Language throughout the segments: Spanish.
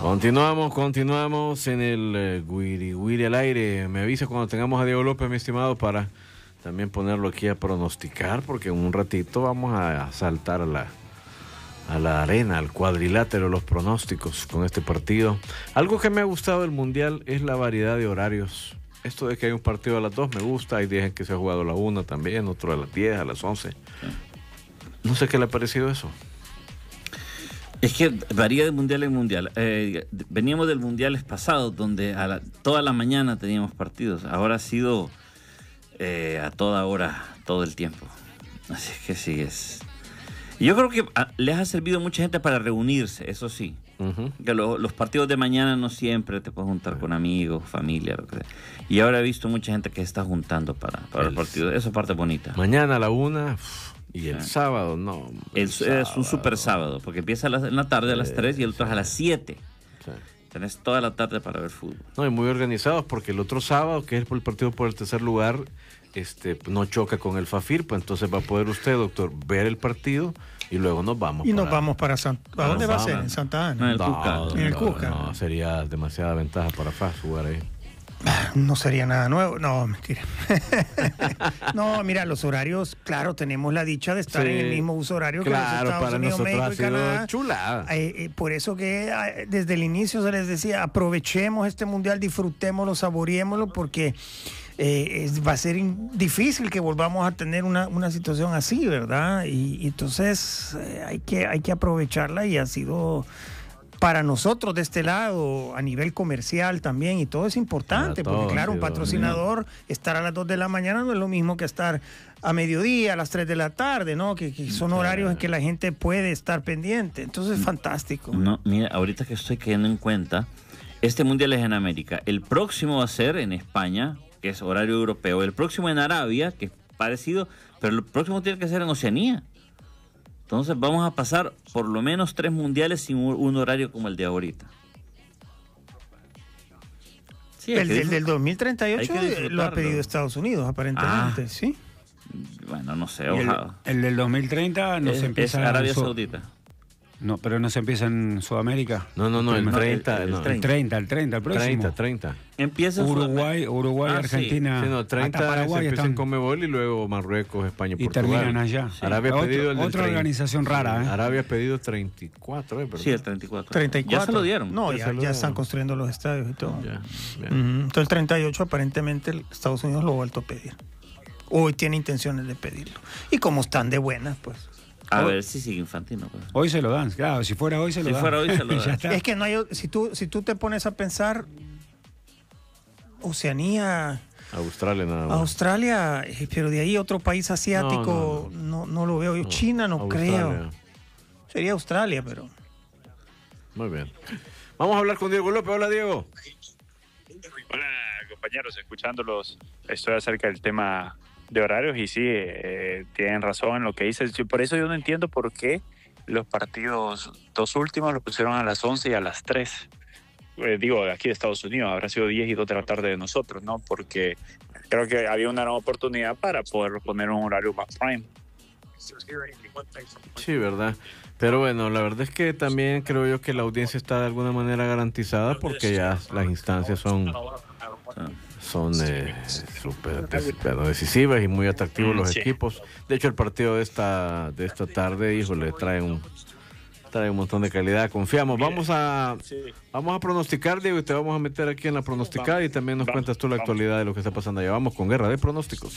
Continuamos en el Guiri Guiri al aire. Me avisa cuando tengamos a Diego López, mi estimado, para también ponerlo aquí a pronosticar, porque en un ratito vamos a saltar a la arena, al cuadrilátero de los pronósticos con este partido. Algo que me ha gustado del Mundial es la variedad de horarios. Esto de que hay un partido a las 2 me gusta, hay días en que se ha jugado a la 1 también, otro a las 10, a las 11. No sé qué le ha parecido eso. Es que varía de mundial en mundial. Veníamos del mundial pasado, donde toda la mañana teníamos partidos. Ahora ha sido a toda hora, todo el tiempo. Así que sí es. Y yo creo que les ha servido a mucha gente para reunirse, eso sí. Uh-huh. Que los partidos de mañana no siempre te puedes juntar con amigos, familia, lo que sea. Y ahora he visto mucha gente que se está juntando para el partido. Esa parte bonita. Mañana a la 1. Y el sábado, no. Es un super sábado, porque empieza en la tarde a las 3 y el otro es a las 7. Sí. Tenés toda la tarde para ver fútbol. No, y muy organizados, porque el otro sábado, que es el partido por el tercer lugar, no choca con el Fafir, pues entonces va a poder usted, doctor, ver el partido y luego nos vamos. Y nos vamos para ¿A dónde va a ser? ¿En Santa Ana? En el Cusca. En el Cusca. No, sería demasiada ventaja para FAS jugar ahí. No sería nada nuevo. No, mentira. No, mira, los horarios, claro, tenemos la dicha de estar en el mismo uso horario que los Estados Unidos, México y Canadá. Chulada. Por eso que desde el inicio se les decía, aprovechemos este mundial, disfrutémoslo, saboreémoslo, porque va a ser difícil que volvamos a tener una situación así, ¿verdad? Y entonces hay que aprovecharla, y ha sido para nosotros de este lado, a nivel comercial también, y todo es importante, porque claro, un patrocinador, estar a las 2 de la mañana no es lo mismo que estar a mediodía, a las 3 de la tarde, ¿no? Que son horarios en que la gente puede estar pendiente. Entonces es fantástico. No, mira, ahorita que estoy cayendo en cuenta, este mundial es en América. El próximo va a ser en España, que es horario europeo. El próximo en Arabia, que es parecido, pero el próximo tiene que ser en Oceanía. Entonces vamos a pasar por lo menos 3 mundiales sin un horario como el de ahorita. Sí, el del 2038 lo ha pedido Estados Unidos, aparentemente, ¿sí? Bueno, no sé, ojalá. El del 2030 no se empieza en Arabia Saudita. No, pero no se empieza en Sudamérica. No, el 30. El 30, el próximo. 30. Empieza Uruguay, Sí, Argentina. 30 Paraguay se empieza en Conmebol y luego Marruecos, España y Portugal. Y terminan allá. Sí. Arabia ha pedido otra organización rara, ¿eh? Arabia ha pedido 34, ¿verdad? Sí, el 34. 34. Ya se lo dieron. No, ya están construyendo los estadios y todo. Ya. Entonces el 38 aparentemente Estados Unidos lo ha vuelto a pedir. Hoy tiene intenciones de pedirlo. Y como están de buenas, pues. A ver si sigue Infantino. Pues. Hoy se lo dan, claro, si fuera hoy se lo dan. Si fuera hoy se lo dan. Es que no hay, si tú te pones a pensar, Oceanía, Australia nada más. Australia, pero de ahí otro país asiático no lo veo. Yo China no creo. Sería Australia, pero. Muy bien. Vamos a hablar con Diego López. Hola, Diego. Hola, compañeros, escuchándolos. Estoy acerca del tema de horarios y sí, tienen razón en lo que dicen. Por eso yo no entiendo por qué los partidos, 2 últimos, los pusieron a las 11 y a las 3. Digo, aquí de Estados Unidos, habrá sido 10 y 2 de la tarde de nosotros, ¿no? Porque creo que había una nueva oportunidad para poder poner un horario más prime. Sí, verdad. Pero bueno, la verdad es que también creo yo que la audiencia está de alguna manera garantizada, porque ya las instancias son súper decisivas y muy atractivos los equipos. De hecho, el partido de esta tarde, híjole, trae un montón de calidad. Confiamos. Vamos a pronosticar, Diego, y te vamos a meter aquí en la pronosticada, y también nos cuentas tú la actualidad de lo que está pasando allá. Vamos con Guerra de Pronósticos.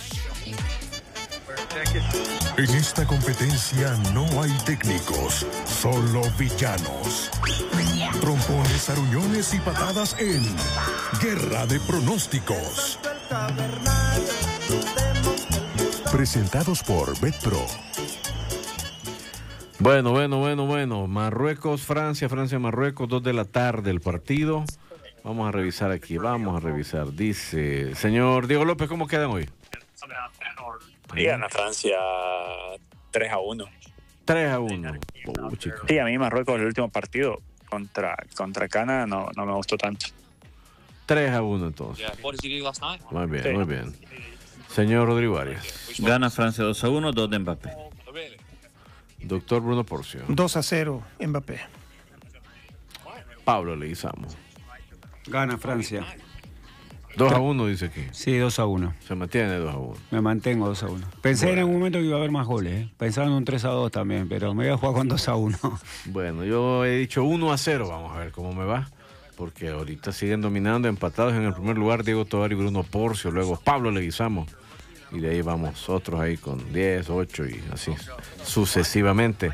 En esta competencia no hay técnicos, solo villanos. Trompones, aruñones y patadas en Guerra de Pronósticos. Presentados por Betpro. Bueno. Marruecos, Francia, Marruecos, 2 de la tarde el partido. Vamos a revisar aquí, Dice, señor Diego López, ¿cómo quedan hoy? Y gana Francia 3-1. 3-1. Sí, a mí Marruecos, el último partido contra Cana no me gustó tanto. 3-1 entonces. Muy bien. Señor Rodrigo Arias. Gana Francia 2-1, 2 de Mbappé. Doctor Bruno Porcio. 2-0 Mbappé. Pablo Leguizamo. Gana Francia. 2-1 dice aquí. Sí, 2-1. Se mantiene 2-1. Me mantengo 2-1. Pensé en algún momento que iba a haber más goles. Pensaba en un 3-2 también, pero me voy a jugar con 2-1. Bueno, yo he dicho 1-0. Vamos a ver cómo me va. Porque ahorita siguen dominando, empatados en el primer lugar Diego Tovar y Bruno Porcio. Luego Pablo Leguizamo. Y de ahí vamos otros ahí con 10, 8 y así sucesivamente.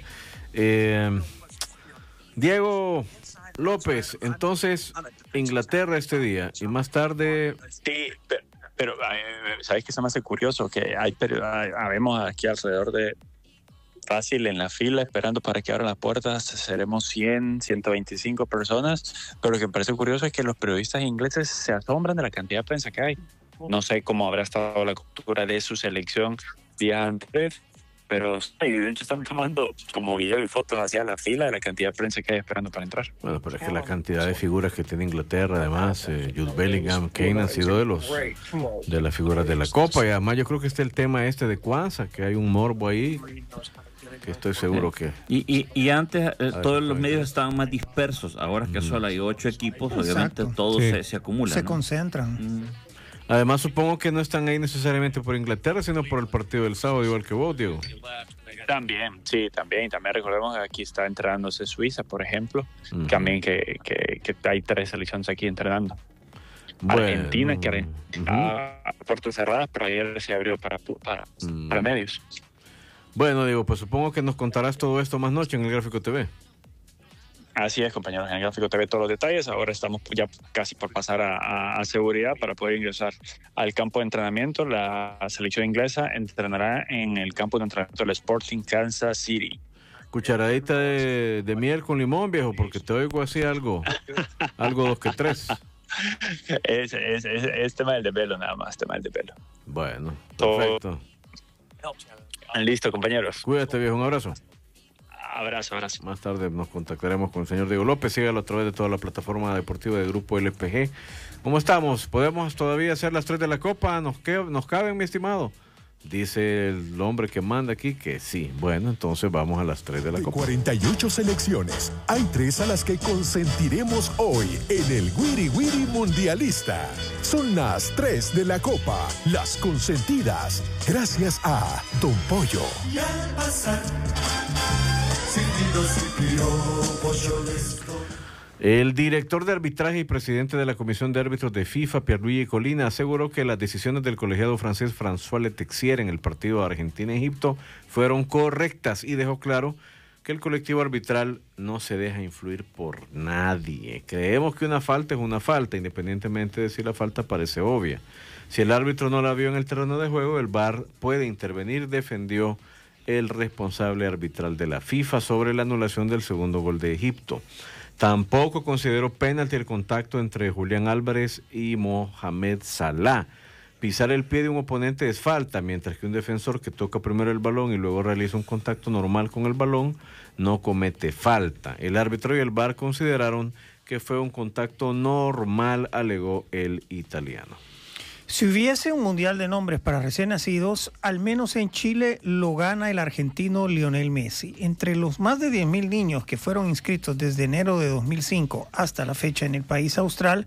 Diego López, entonces Inglaterra este día y más tarde... Sí, pero ¿sabes qué se me hace curioso? Que habemos aquí alrededor de fácil en la fila esperando para que abran las puertas, seremos 100, 125 personas, pero lo que me parece curioso es que los periodistas ingleses se asombran de la cantidad de prensa que hay. No sé cómo habrá estado la cobertura de su selección días antes, pero de hecho están tomando como video y fotos hacia la fila de la cantidad de prensa que hay esperando para entrar. Bueno, pero es que la cantidad de figuras que tiene Inglaterra, además, Jude Bellingham, Kane han sido de las figuras de la Copa, y además yo creo que está el tema de Kwanzaa, que hay un morbo ahí, que estoy seguro que... Y antes todos los medios estaban más dispersos, ahora que solo hay 8 equipos, obviamente todos se acumulan. Se ¿no? concentran. Además, supongo que no están ahí necesariamente por Inglaterra, sino por el partido del sábado, igual que vos, Diego. También, sí, también recordemos que aquí está entrenándose Suiza, por ejemplo, también que hay 3 selecciones aquí entrenando. Bueno, Argentina, que está a puertas cerradas, pero ayer se abrió para medios. Bueno, Diego, pues supongo que nos contarás todo esto más noche en el Gráfico TV. Así es, compañeros, en el Gráfico TV todos los detalles. Ahora estamos ya casi por pasar a seguridad para poder ingresar al campo de entrenamiento. La selección inglesa entrenará en el campo de entrenamiento del Sporting Kansas City. Cucharadita de miel con limón, viejo, porque te oigo así algo 2 que 3. Es tema del desvelo nada más, tema del desvelo. Bueno, perfecto. Listo, compañeros. Cuídate, viejo, un abrazo. Abrazo. Más tarde nos contactaremos con el señor Diego López. Sígalo a través de toda la plataforma deportiva de Grupo LPG. ¿Cómo estamos? ¿Podemos todavía hacer las 3 de la Copa? ¿Nos caben, mi estimado? Dice el hombre que manda aquí que sí. Bueno, entonces vamos a las 3 de la Copa. 48 selecciones. Hay 3 a las que consentiremos hoy en el Wiri Wiri Mundialista. Son las 3 de la Copa, las consentidas. Gracias a Don Pollo. Y al pasar, el director de arbitraje y presidente de la Comisión de Árbitros de FIFA, Pierluigi Collina, aseguró que las decisiones del colegiado francés François Letexier en el partido de Argentina-Egipto fueron correctas y dejó claro que el colectivo arbitral no se deja influir por nadie. Creemos que una falta es una falta, independientemente de si la falta parece obvia. Si el árbitro no la vio en el terreno de juego, el VAR puede intervenir, defendió el responsable arbitral de la FIFA sobre la anulación del segundo gol de Egipto. Tampoco consideró penalti el contacto entre Julián Álvarez y Mohamed Salah. Pisar el pie de un oponente es falta, mientras que un defensor que toca primero el balón y luego realiza un contacto normal con el balón no comete falta. El árbitro y el VAR consideraron que fue un contacto normal, alegó el italiano. Si hubiese un mundial de nombres para recién nacidos, al menos en Chile lo gana el argentino Lionel Messi. Entre los más de 10.000 niños que fueron inscritos desde enero de 2005 hasta la fecha en el país austral,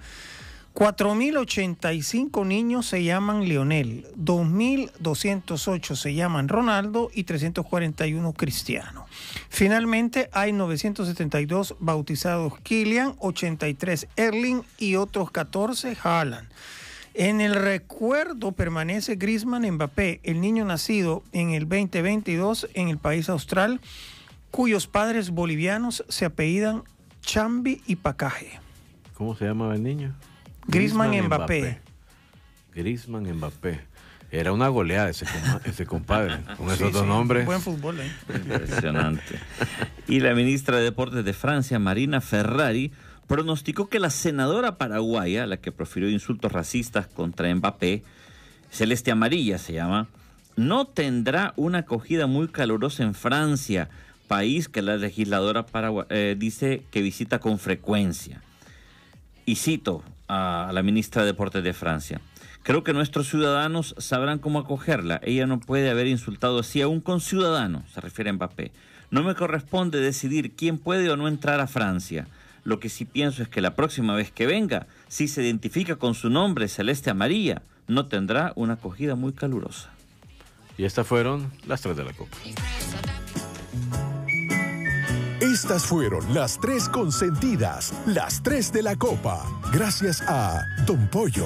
4.085 niños se llaman Lionel, 2.208 se llaman Ronaldo y 341 Cristiano. Finalmente hay 972 bautizados Kylian, 83 Erling y otros 14 Haaland. En el recuerdo permanece Griezmann Mbappé, el niño nacido en el 2022 en el país austral, cuyos padres bolivianos se apellidan Chambi y Pacaje. ¿Cómo se llamaba el niño? Griezmann Mbappé. Griezmann Mbappé. Era una goleada ese compadre, con esos dos nombres. Buen fútbol, ¿eh? Impresionante. Y la ministra de Deportes de Francia, Marina Ferrari, pronosticó que la senadora paraguaya, la que profirió insultos racistas contra Mbappé, Celeste Amarilla se llama, no tendrá una acogida muy calurosa en Francia, país que la legisladora dice que visita con frecuencia. Y cito a la ministra de Deportes de Francia: creo que nuestros ciudadanos sabrán cómo acogerla. Ella no puede haber insultado así a un conciudadano, se refiere a Mbappé. No me corresponde decidir quién puede o no entrar a Francia. Lo que sí pienso es que la próxima vez que venga, si se identifica con su nombre celeste amarilla, no tendrá una acogida muy calurosa. Y estas fueron las 3 de la Copa. Estas fueron las 3 consentidas, las 3 de la Copa. Gracias a Don Pollo.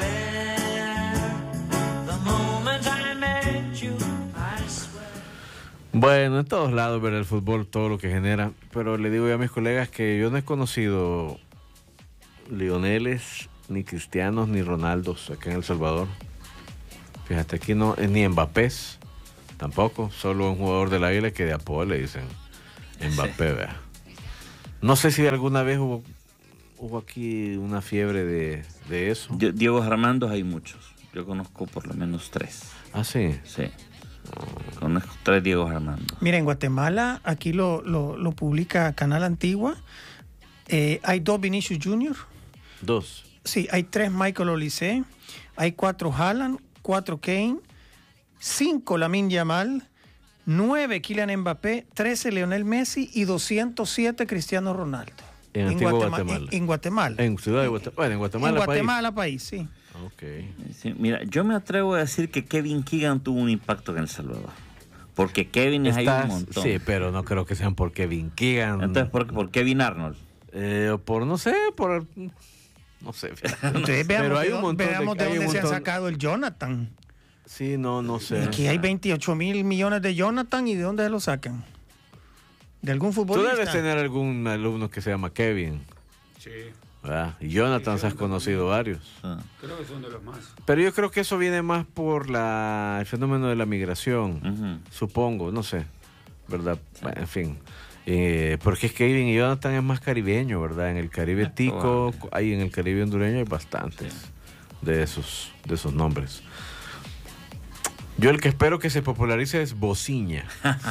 Bueno, en todos lados ver el fútbol, todo lo que genera. Pero le digo yo a mis colegas que yo no he conocido Lioneles, ni Cristianos, ni Ronaldos acá en El Salvador. Fíjate, aquí no, ni Mbappés tampoco. Solo un jugador del Águila que de apodo le dicen Mbappé, vea. No sé si alguna vez hubo aquí una fiebre de eso. Diego Armando hay muchos. Yo conozco por lo menos 3. Ah, sí. Sí. Conozco 3 Diego Armando. Mira, en Guatemala, aquí lo publica Canal Antigua. Hay 2 Vinicius Junior. 2. Sí, hay 3 Michael Olise. Hay 4 Haaland, 4 Kane, 5 Lamine Yamal, 9 Kylian Mbappé, 13 Lionel Messi y 207 Cristiano Ronaldo. En Guatemala. En Guatemala. En Ciudad de Guatemala. Bueno, en Guatemala. En Guatemala, país, sí. Ok. Sí, mira, yo me atrevo a decir que Kevin Keegan tuvo un impacto en El Salvador. Porque Kevin hay un montón. Sí, pero no creo que sean por Kevin Keegan. Entonces, ¿por Kevin Arnold? No sé. Entonces, pero hay un montón veamos de dónde se ha sacado el Jonathan. Sí, no sé. Aquí hay 28 mil millones de Jonathan, ¿y de dónde se lo sacan? ¿De algún futbolista? Tú debes tener algún alumno que se llama Kevin. Sí. ¿Verdad? Y Jonathan, se has conocido varios. Creo que son de los más. Pero yo creo que eso viene más por el fenómeno de la migración, supongo, no sé, ¿verdad? Bueno, en fin. Porque es que Kevin y Jonathan es más caribeño, ¿verdad? En el Caribe tico, ahí en el Caribe hondureño hay bastantes de esos nombres. Yo el que espero que se popularice es Bociña.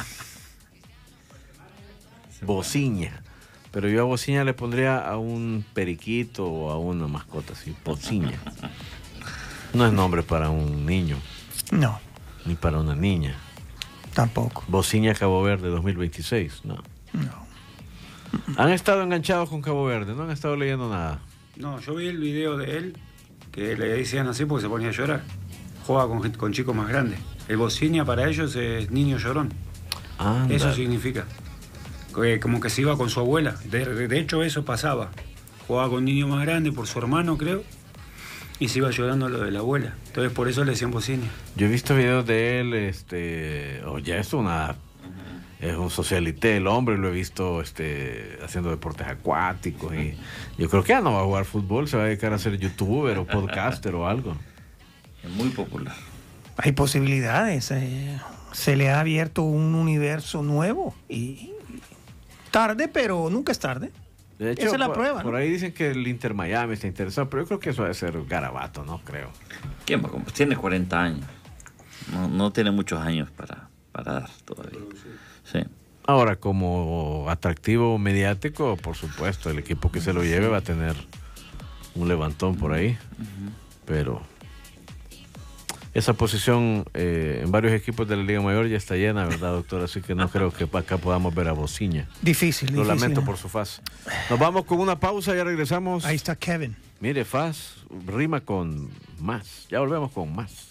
Bociña. Pero yo a Bociña le pondría a un periquito o a una mascota así, Bociña. No es nombre para un niño. No. Ni para una niña. Tampoco. Bociña Cabo Verde 2026, no. Han estado enganchados con Cabo Verde, no han estado leyendo nada. No, yo vi el video de él, que le decían así porque se ponía a llorar. Juega con chicos más grandes. El Bociña para ellos es niño llorón. Anda. Eso significa. Como que se iba con su abuela. De hecho, eso pasaba. Jugaba con un niño más grande por su hermano, creo, y se iba llorando lo de la abuela. Entonces, por eso le decían Bociña. Yo he visto videos de él, ya es un socialité el hombre, lo he visto haciendo deportes acuáticos y yo creo que ya no va a jugar fútbol, se va a dedicar a ser youtuber o podcaster o algo. Es muy popular. Hay posibilidades. Se le ha abierto un universo nuevo y tarde, pero nunca es tarde. De hecho, esa es la prueba, por ¿no? ahí dicen que el Inter Miami está interesado, pero yo creo que eso debe ser garabato, no creo. ¿Quién va a comprar? Tiene 40 años. No tiene muchos años para dar todavía. Sí. Ahora, como atractivo mediático, por supuesto, el equipo que se lo lleve va a tener un levantón por ahí. Pero esa posición en varios equipos de la Liga Mayor ya está llena, ¿verdad, doctor? Así que no creo que acá podamos ver a Bociña. Difícil. Lo lamento por su faz. Nos vamos con una pausa, ya regresamos. Ahí está Kevin. Mire, faz rima con más. Ya volvemos con más.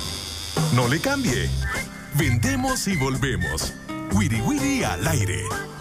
No le cambie. Vendemos y volvemos. Wiri Wiri al aire.